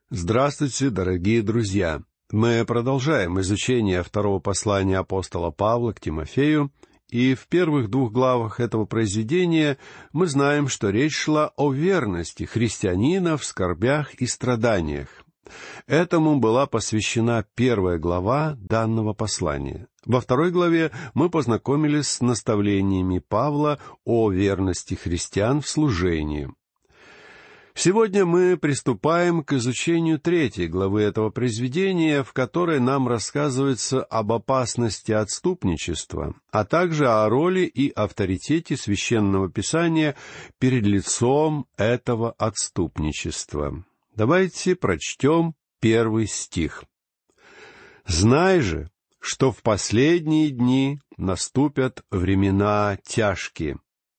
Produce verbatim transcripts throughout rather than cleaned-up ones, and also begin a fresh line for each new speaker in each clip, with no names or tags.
Здравствуйте, дорогие друзья! Мы продолжаем изучение второго послания апостола Павла к Тимофею, и в первых двух главах этого произведения мы знаем, что речь шла о верности христианина в скорбях и страданиях. Этому была посвящена первая глава данного послания. Во второй главе мы познакомились с наставлениями Павла о верности христиан в служении. Сегодня мы приступаем к изучению третьей главы этого произведения, в которой нам рассказывается об опасности отступничества, а также о роли и авторитете Священного Писания перед лицом этого отступничества. Давайте прочтем первый стих. «Знай же, что в последние дни наступят времена тяжкие».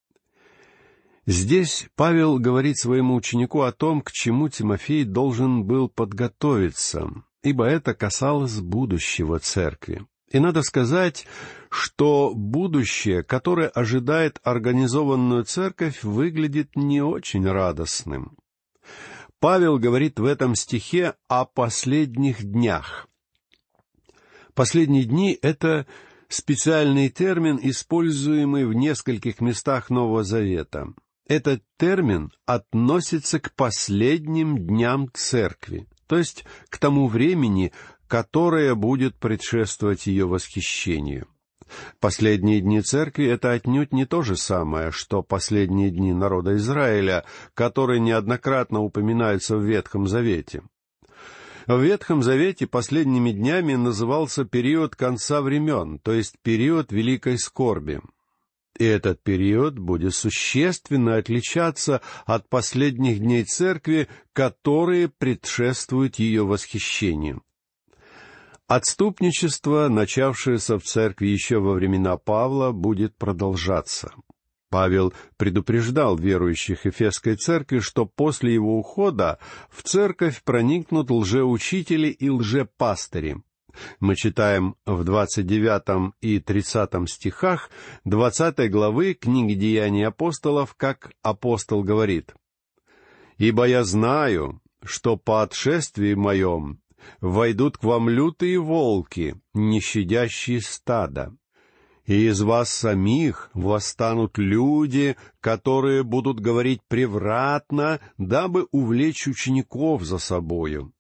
Здесь Павел говорит своему ученику о том, к чему Тимофей должен был подготовиться, ибо это касалось будущего церкви. И надо сказать, что будущее, которое ожидает организованную церковь, выглядит не очень радостным. Павел говорит в этом стихе о последних днях. Последние дни — это специальный термин, используемый в нескольких местах Нового Завета. Этот термин относится к последним дням церкви, то есть к тому времени, которое будет предшествовать ее восхищению. Последние дни церкви — это отнюдь не то же самое, что последние дни народа Израиля, которые неоднократно упоминаются в Ветхом Завете. В Ветхом Завете последними днями назывался период конца времен, то есть период великой скорби. И этот период будет существенно отличаться от последних дней церкви, которые предшествуют ее восхищению. Отступничество, начавшееся в церкви еще во времена Павла, будет продолжаться. Павел предупреждал верующих Эфесской церкви, что после его ухода в церковь проникнут лжеучители и лжепастыри. Мы читаем в двадцать девятом и тридцатом стихах двадцатой главы книги «Деяний апостолов», как апостол говорит: «Ибо я знаю, что по отшествии моем войдут к вам лютые волки, не щадящие стада. И из вас самих восстанут люди, которые будут говорить превратно, дабы увлечь учеников за собою».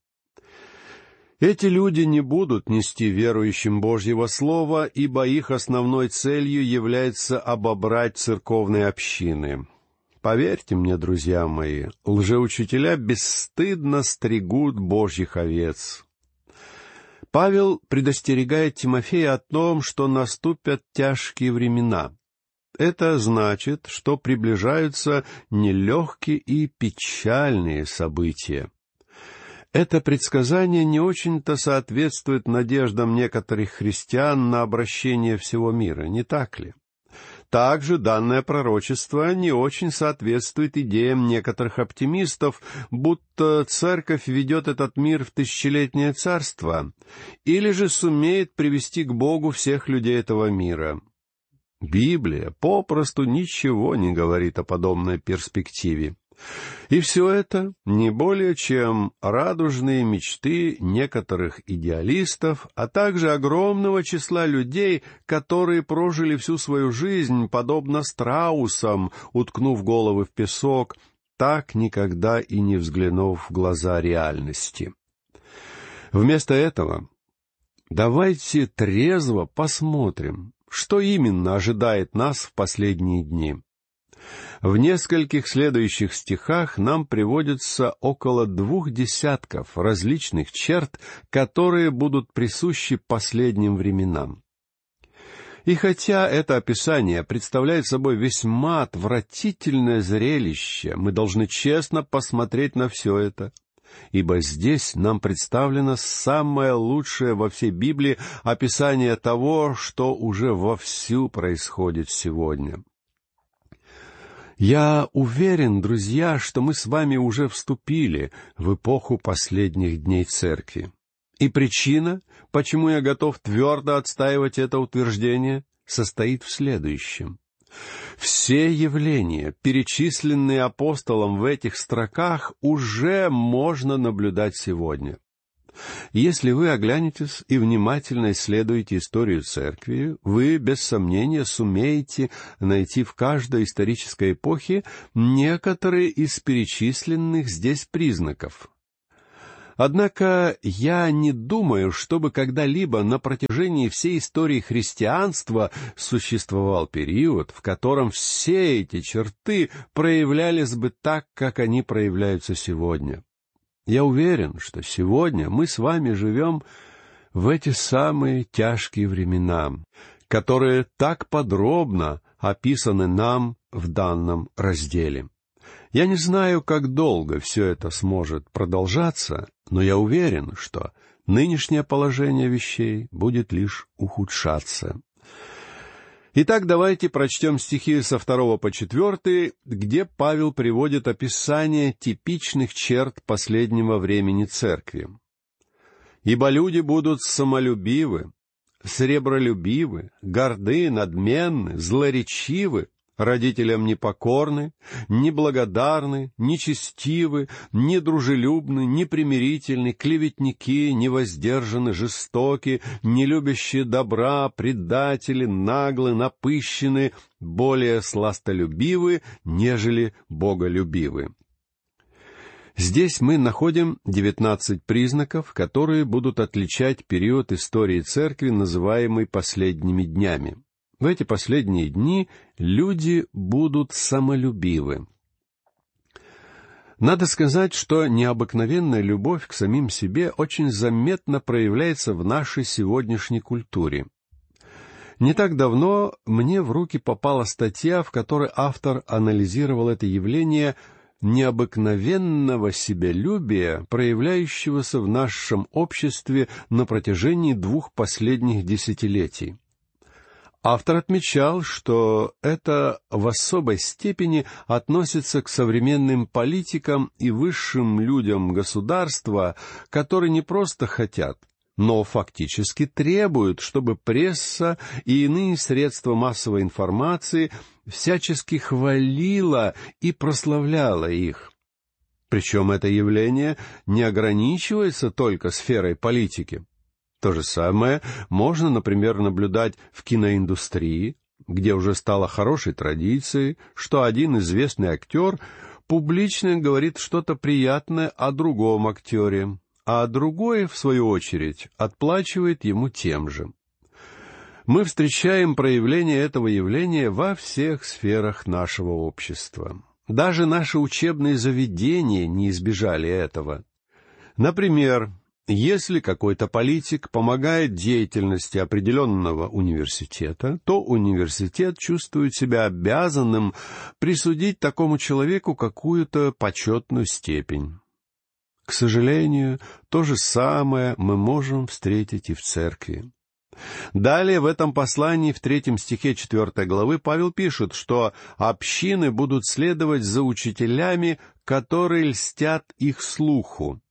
Эти люди не будут нести верующим Божьего Слова, ибо их основной целью является обобрать церковные общины. Поверьте мне, друзья мои, лжеучителя бесстыдно стригут Божьих овец. Павел предостерегает Тимофея о том, что наступят тяжкие времена. Это значит, что приближаются нелегкие и печальные события. Это предсказание не очень-то соответствует надеждам некоторых христиан на обращение всего мира, не так ли? Также данное пророчество не очень соответствует идеям некоторых оптимистов, будто церковь ведет этот мир в тысячелетнее царство, или же сумеет привести к Богу всех людей этого мира. Библия попросту ничего не говорит о подобной перспективе. И все это не более чем радужные мечты некоторых идеалистов, а также огромного числа людей, которые прожили всю свою жизнь, подобно страусам, уткнув головы в песок, так никогда и не взглянув в глаза реальности. Вместо этого давайте трезво посмотрим, что именно ожидает нас в последние дни. В нескольких следующих стихах нам приводится около двух десятков различных черт, которые будут присущи последним временам. И хотя это описание представляет собой весьма отвратительное зрелище, мы должны честно посмотреть на все это, ибо здесь нам представлено самое лучшее во всей Библии описание того, что уже вовсю происходит сегодня. Я уверен, друзья, что мы с вами уже вступили в эпоху последних дней церкви. И причина, почему я готов твердо отстаивать это утверждение, состоит в следующем. Все явления, перечисленные апостолом в этих строках, уже можно наблюдать сегодня. Если вы оглянетесь и внимательно исследуете историю Церкви, вы, без сомнения, сумеете найти в каждой исторической эпохе некоторые из перечисленных здесь признаков. Однако я не думаю, чтобы когда-либо на протяжении всей истории христианства существовал период, в котором все эти черты проявлялись бы так, как они проявляются сегодня. Я уверен, что сегодня мы с вами живем в эти самые тяжкие времена, которые так подробно описаны нам в данном разделе. Я не знаю, как долго все это сможет продолжаться, но я уверен, что нынешнее положение вещей будет лишь ухудшаться. Итак, давайте прочтем стихи со второго по четвертый, где Павел приводит описание типичных черт последнего времени Церкви. «Ибо люди будут самолюбивы, сребролюбивы, горды, надменны, злоречивы, родителям непокорны, неблагодарны, нечестивы, недружелюбны, непримирительны, клеветники, невоздержаны, жестоки, нелюбящие добра, предатели, наглы, напыщены, более сластолюбивы, нежели боголюбивы». Здесь мы находим девятнадцать признаков, которые будут отличать период истории Церкви, называемый последними днями. В эти последние дни люди будут самолюбивы. Надо сказать, что необыкновенная любовь к самим себе очень заметно проявляется в нашей сегодняшней культуре. Не так давно мне в руки попала статья, в которой автор анализировал это явление необыкновенного себялюбия, проявляющегося в нашем обществе на протяжении двух последних десятилетий. Автор отмечал, что это в особой степени относится к современным политикам и высшим людям государства, которые не просто хотят, но фактически требуют, чтобы пресса и иные средства массовой информации всячески хвалила и прославляла их. Причем это явление не ограничивается только сферой политики. То же самое можно, например, наблюдать в киноиндустрии, где уже стало хорошей традицией, что один известный актер публично говорит что-то приятное о другом актере, а другой, в свою очередь, отплачивает ему тем же. Мы встречаем проявление этого явления во всех сферах нашего общества. Даже наши учебные заведения не избежали этого. Например, если какой-то политик помогает деятельности определенного университета, то университет чувствует себя обязанным присудить такому человеку какую-то почетную степень. К сожалению, то же самое мы можем встретить и в церкви. Далее в этом послании, в третьем стихе четвертой главы, Павел пишет, что общины будут следовать за учителями, которые льстят их слуху.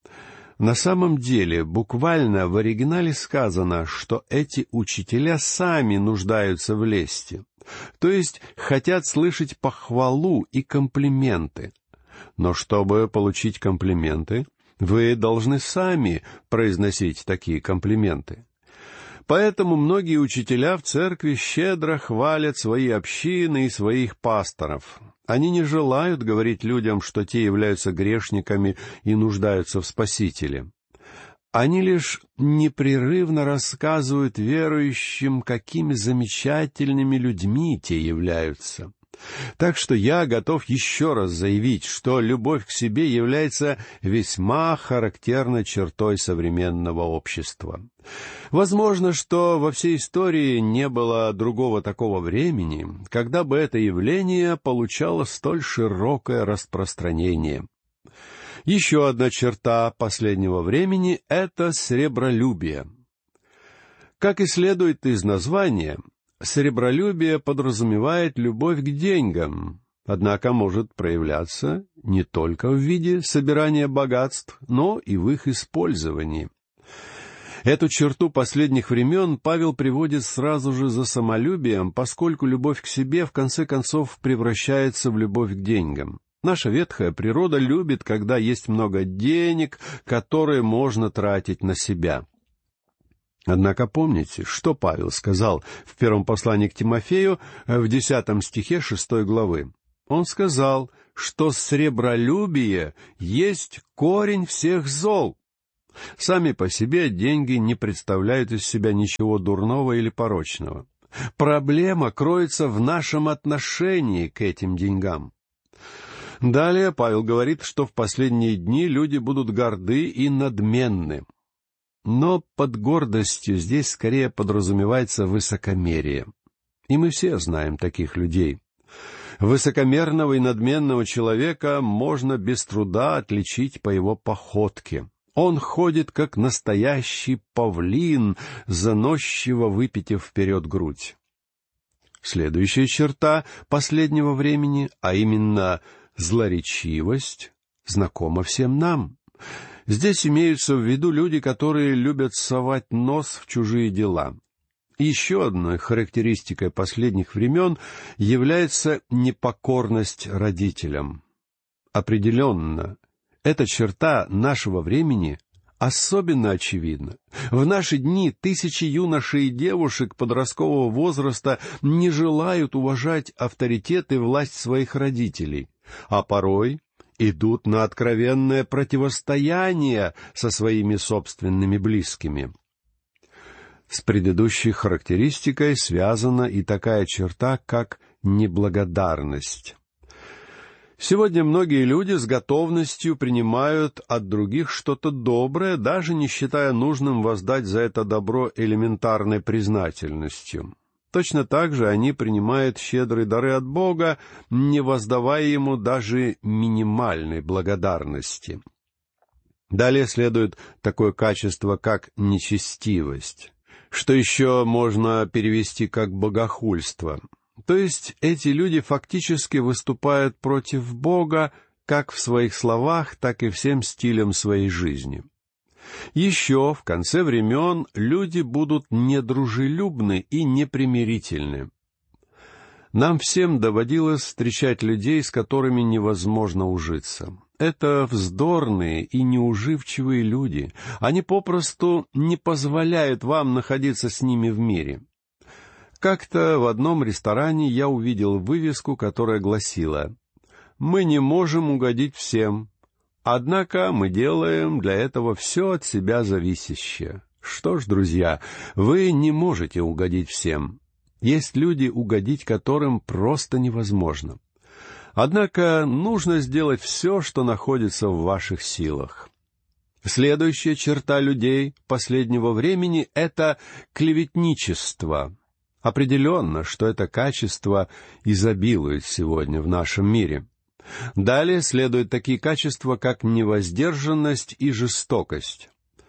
На самом деле, буквально в оригинале сказано, что эти учителя сами нуждаются в лести, то есть хотят слышать похвалу и комплименты. Но чтобы получить комплименты, вы должны сами произносить такие комплименты. Поэтому многие учителя в церкви щедро хвалят свои общины и своих пасторов. Они не желают говорить людям, что те являются грешниками и нуждаются в Спасителе. Они лишь непрерывно рассказывают верующим, какими замечательными людьми те являются. Так что я готов еще раз заявить, что любовь к себе является весьма характерной чертой современного общества. Возможно, что во всей истории не было другого такого времени, когда бы это явление получало столь широкое распространение. Еще одна черта последнего времени — это сребролюбие. Как и следует из названия, сребролюбие подразумевает любовь к деньгам, однако может проявляться не только в виде собирания богатств, но и в их использовании. Эту черту последних времен Павел приводит сразу же за самолюбием, поскольку любовь к себе в конце концов превращается в любовь к деньгам. Наша ветхая природа любит, когда есть много денег, которые можно тратить на себя. Однако помните, что Павел сказал в первом послании к Тимофею в десятом стихе шестой главы. Он сказал, что сребролюбие есть корень всех зол. Сами по себе деньги не представляют из себя ничего дурного или порочного. Проблема кроется в нашем отношении к этим деньгам. Далее Павел говорит, что в последние дни люди будут горды и надменны. Но под гордостью здесь скорее подразумевается высокомерие. И мы все знаем таких людей. Высокомерного и надменного человека можно без труда отличить по его походке. Он ходит, как настоящий павлин, заносчиво выпитив вперед грудь. Следующая черта последнего времени, а именно злоречивость, знакома всем нам. Здесь имеются в виду люди, которые любят совать нос в чужие дела. Еще одной характеристикой последних времен является непокорность родителям. Определенно, эта черта нашего времени особенно очевидна. В наши дни тысячи юношей и девушек подросткового возраста не желают уважать авторитет и власть своих родителей, а порой идут на откровенное противостояние со своими собственными близкими. С предыдущей характеристикой связана и такая черта, как неблагодарность. Сегодня многие люди с готовностью принимают от других что-то доброе, даже не считая нужным воздать за это добро элементарной признательностью. Точно так же они принимают щедрые дары от Бога, не воздавая Ему даже минимальной благодарности. Далее следует такое качество, как нечестивость, что еще можно перевести как богохульство. То есть эти люди фактически выступают против Бога как в своих словах, так и всем стилем своей жизни. Еще в конце времен люди будут недружелюбны и непримирительны. Нам всем доводилось встречать людей, с которыми невозможно ужиться. Это вздорные и неуживчивые люди. Они попросту не позволяют вам находиться с ними в мире. Как-то в одном ресторане я увидел вывеску, которая гласила: «Мы не можем угодить всем, однако мы делаем для этого все от себя зависящее». Что ж, друзья, вы не можете угодить всем. Есть люди, угодить которым просто невозможно. Однако нужно сделать все, что находится в ваших силах. Следующая черта людей последнего времени — это клеветничество. Определенно, что это качество изобилует сегодня в нашем мире. Далее следуют такие качества, как невоздержанность и жестокость.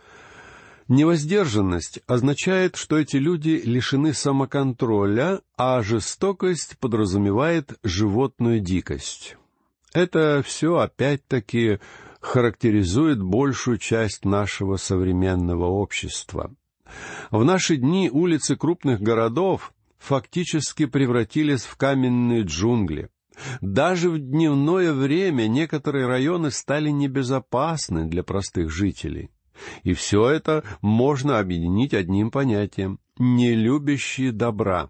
Невоздержанность означает, что эти люди лишены самоконтроля, а жестокость подразумевает животную дикость. Это все опять-таки характеризует большую часть нашего современного общества. В наши дни улицы крупных городов фактически превратились в каменные джунгли. Даже в дневное время некоторые районы стали небезопасны для простых жителей. И все это можно объединить одним понятием — «нелюбящие добра».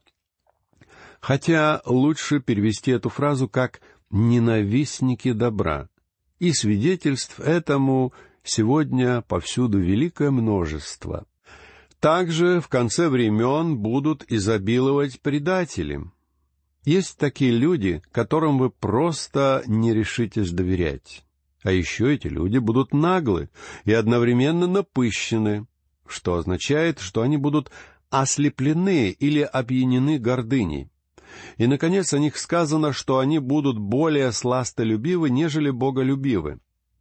Хотя лучше перевести эту фразу как «ненавистники добра». И свидетельств этому сегодня повсюду великое множество. Также в конце времен будут изобиловать предатели. Есть такие люди, которым вы просто не решитесь доверять. А еще эти люди будут наглы и одновременно напыщены, что означает, что они будут ослеплены или опьянены гордыней. И, наконец, о них сказано, что они будут более сластолюбивы, нежели боголюбивы.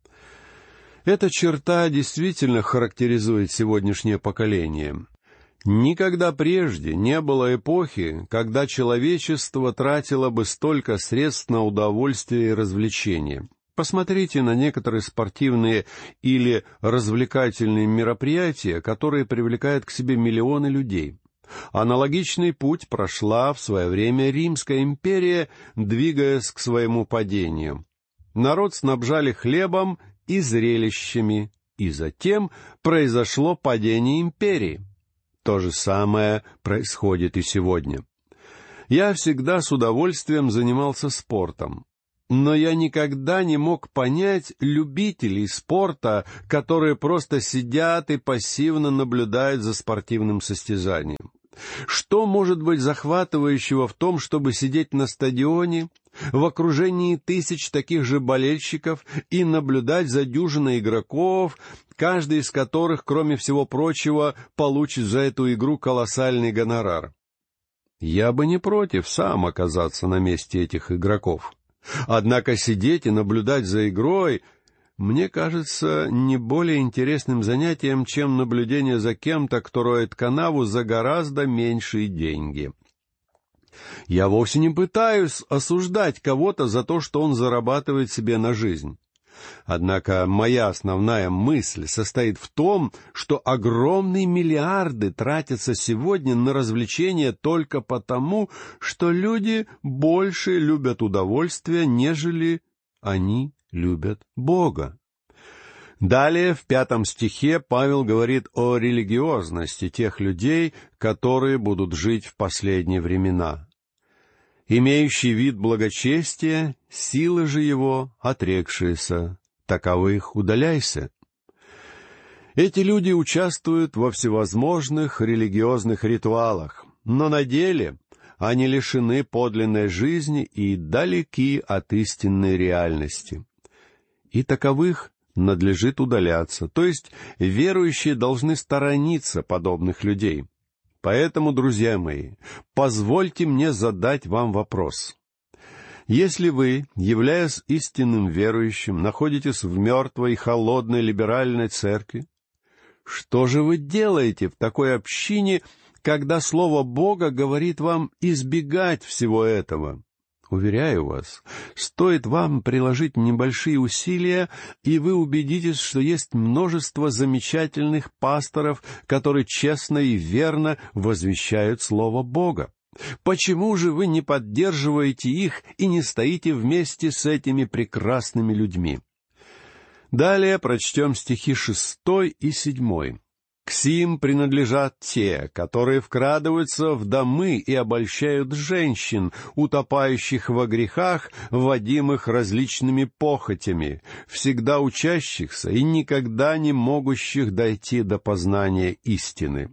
Эта черта действительно характеризует сегодняшнее поколение. Никогда прежде не было эпохи, когда человечество тратило бы столько средств на удовольствие и развлечения. Посмотрите на некоторые спортивные или развлекательные мероприятия, которые привлекают к себе миллионы людей. Аналогичный путь прошла в свое время Римская империя, двигаясь к своему падению. Народ снабжали хлебом и зрелищами, и затем произошло падение империи. То же самое происходит и сегодня. Я всегда с удовольствием занимался спортом, но я никогда не мог понять любителей спорта, которые просто сидят и пассивно наблюдают за спортивным состязанием. Что может быть захватывающего в том, чтобы сидеть на стадионе, в окружении тысяч таких же болельщиков и наблюдать за дюжиной игроков, каждый из которых, кроме всего прочего, получит за эту игру колоссальный гонорар? Я бы не против сам оказаться на месте этих игроков. Однако сидеть и наблюдать за игрой, мне кажется, не более интересным занятием, чем наблюдение за кем-то, кто роет канаву за гораздо меньшие деньги. Я вовсе не пытаюсь осуждать кого-то за то, что он зарабатывает себе на жизнь. Однако моя основная мысль состоит в том, что огромные миллиарды тратятся сегодня на развлечения только потому, что люди больше любят удовольствие, нежели они любят Бога. Далее, в пятом стихе, Павел говорит о религиозности тех людей, которые будут жить в последние времена. «Имеющий вид благочестия, силы же его отрекшиеся, таковых удаляйся». Эти люди участвуют во всевозможных религиозных ритуалах, но на деле они лишены подлинной жизни и далеки от истинной реальности. И таковых надлежит удаляться, то есть верующие должны сторониться подобных людей. Поэтому, друзья мои, позвольте мне задать вам вопрос. Если вы, являясь истинным верующим, находитесь в мертвой и холодной либеральной церкви, что же вы делаете в такой общине, когда Слово Бога говорит вам избегать всего этого? Уверяю вас, стоит вам приложить небольшие усилия, и вы убедитесь, что есть множество замечательных пасторов, которые честно и верно возвещают Слово Бога. Почему же вы не поддерживаете их и не стоите вместе с этими прекрасными людьми? Далее прочтем стихи шестой и седьмой. «К сим принадлежат те, которые вкрадываются в домы и обольщают женщин, утопающих во грехах, водимых различными похотями, всегда учащихся и никогда не могущих дойти до познания истины».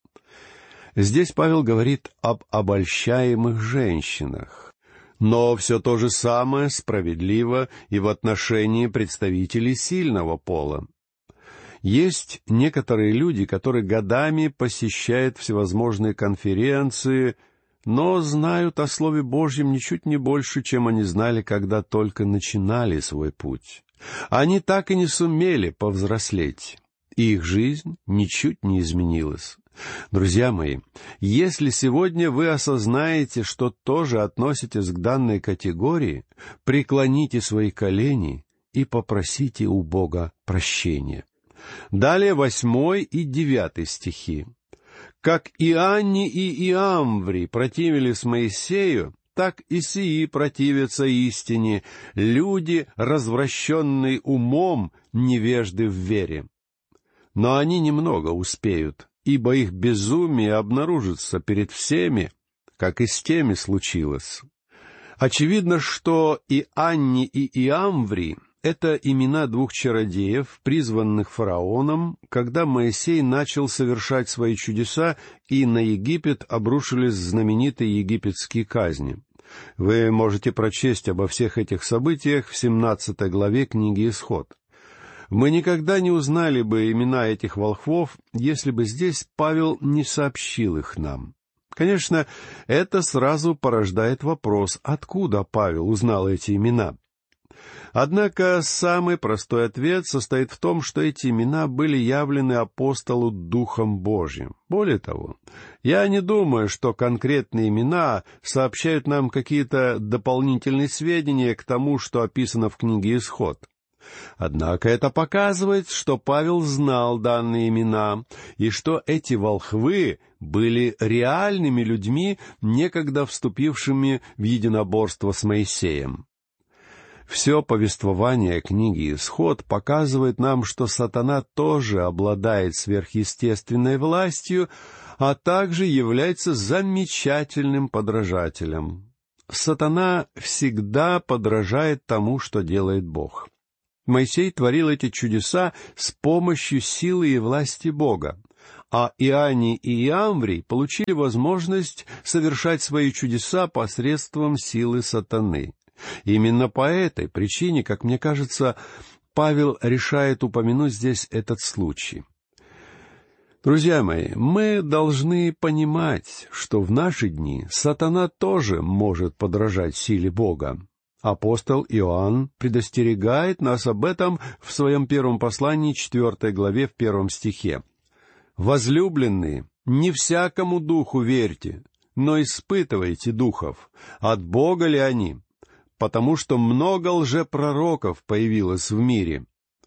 Здесь Павел говорит об обольщаемых женщинах. Но все то же самое справедливо и в отношении представителей сильного пола. Есть некоторые люди, которые годами посещают всевозможные конференции, но знают о Слове Божьем ничуть не больше, чем они знали, когда только начинали свой путь. Они так и не сумели повзрослеть, и их жизнь ничуть не изменилась. Друзья мои, если сегодня вы осознаете, что тоже относитесь к данной категории, преклоните свои колени и попросите у Бога прощения. Далее восьмой и девятый стихи. «Как Ианни и Иамври противились Моисею, так и сии противятся истине, люди, развращенные умом, невежды в вере. Но они немного успеют, ибо их безумие обнаружится перед всеми, как и с теми случилось». Очевидно, что Ианни и Иамври — это имена двух чародеев, призванных фараоном, когда Моисей начал совершать свои чудеса, и на Египет обрушились знаменитые египетские казни. Вы можете прочесть обо всех этих событиях в семнадцатой главе книги «Исход». Мы никогда не узнали бы имена этих волхвов, если бы здесь Павел не сообщил их нам. Конечно, это сразу порождает вопрос, откуда Павел узнал эти имена. Однако самый простой ответ состоит в том, что эти имена были явлены апостолу Духом Божьим. Более того, я не думаю, что конкретные имена сообщают нам какие-то дополнительные сведения к тому, что описано в книге «Исход». Однако это показывает, что Павел знал данные имена, и что эти волхвы были реальными людьми, некогда вступившими в единоборство с Моисеем. Все повествование книги «Исход» показывает нам, что сатана тоже обладает сверхъестественной властью, а также является замечательным подражателем. Сатана всегда подражает тому, что делает Бог. Моисей творил эти чудеса с помощью силы и власти Бога, а Иоанний и Иамврий получили возможность совершать свои чудеса посредством силы сатаны. Именно по этой причине, как мне кажется, Павел решает упомянуть здесь этот случай. Друзья мои, мы должны понимать, что в наши дни сатана тоже может подражать силе Бога. Апостол Иоанн предостерегает нас об этом в своем первом послании, четвертой главе, в первом стихе. «Возлюбленные, не всякому духу верьте, но испытывайте духов, от Бога ли они, потому что много лжепророков появилось в мире».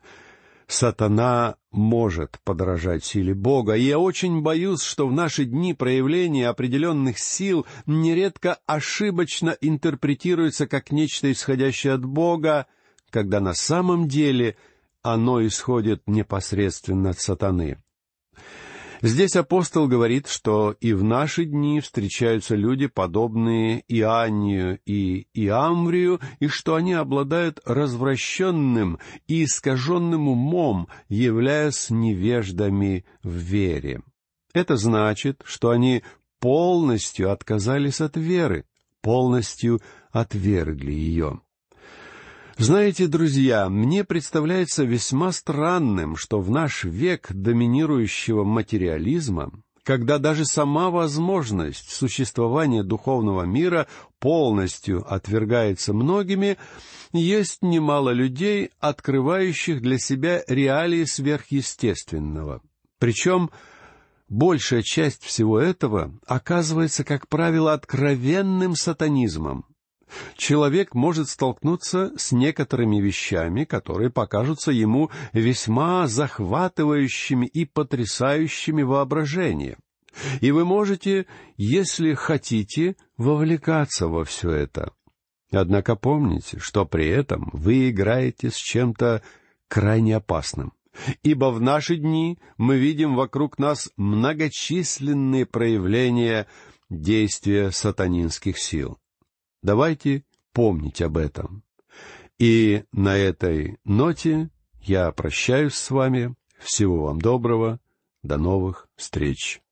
Сатана может подражать силе Бога, и я очень боюсь, что в наши дни проявление определенных сил нередко ошибочно интерпретируется как нечто исходящее от Бога, когда на самом деле оно исходит непосредственно от сатаны. Здесь апостол говорит, что и в наши дни встречаются люди, подобные Иоаннию и Иамврию, и что они обладают развращенным и искаженным умом, являясь невеждами в вере. Это значит, что они полностью отказались от веры, полностью отвергли ее. Знаете, друзья, мне представляется весьма странным, что в наш век доминирующего материализма, когда даже сама возможность существования духовного мира полностью отвергается многими, есть немало людей, открывающих для себя реалии сверхъестественного. Причем большая часть всего этого оказывается, как правило, откровенным сатанизмом. Человек может столкнуться с некоторыми вещами, которые покажутся ему весьма захватывающими и потрясающими воображение. И вы можете, если хотите, вовлекаться во все это. Однако помните, что при этом вы играете с чем-то крайне опасным. Ибо в наши дни мы видим вокруг нас многочисленные проявления действия сатанинских сил. Давайте помнить об этом. И на этой ноте я прощаюсь с вами. Всего вам доброго. До новых встреч.